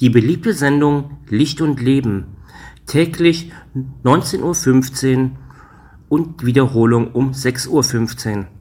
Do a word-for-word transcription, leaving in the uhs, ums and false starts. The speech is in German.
Die beliebte Sendung Licht und Leben, täglich neunzehn Uhr fünfzehn und Wiederholung um sechs Uhr fünfzehn.